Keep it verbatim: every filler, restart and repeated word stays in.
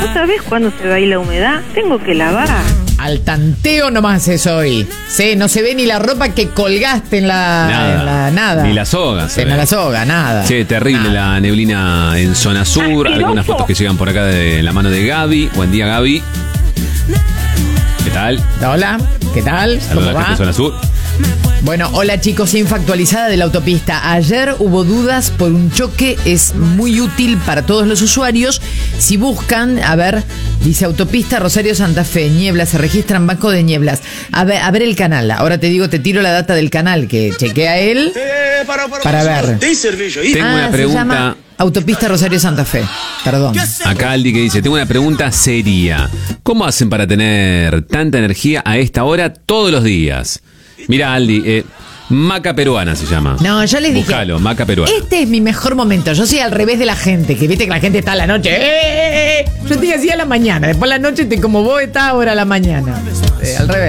sabés cuándo se va a ir la humedad? Tengo que lavar. Al tanteo nomás es hoy. Sí, no se ve ni la ropa que colgaste en la Nada. En la, nada. Ni la soga. Sí, no la soga, nada. Sí, terrible nada. la neblina en zona sur. Asqueroso. Algunas fotos que llegan por acá de la mano de Gaby. Buen día, Gaby. ¿Qué tal? Hola, ¿qué tal? Saludos ¿Cómo a la gente va? de zona sur. Bueno, hola chicos, info actualizada de la autopista. Ayer hubo dudas por un choque, es muy útil para todos los usuarios. Si buscan, a ver, dice autopista Rosario Santa Fe, nieblas, se registran banco de nieblas. A ver, a ver el canal, ahora te digo, te tiro la data del canal, que chequea él para ver. Tengo Ah, una se pregunta. llama autopista Rosario Santa Fe, perdón. Acá Aldi que dice, tengo una pregunta seria. ¿Cómo hacen para tener tanta energía a esta hora todos los días? Mira, Aldi, eh, maca peruana se llama. No, yo les dije. Búscalo, maca peruana. Este es mi mejor momento. Yo soy al revés de la gente, que viste que la gente está a la noche. ¡Eh, eh, eh! Yo estoy así a la mañana. Después a la noche, te, como vos estás ahora a la mañana. Eh, al revés.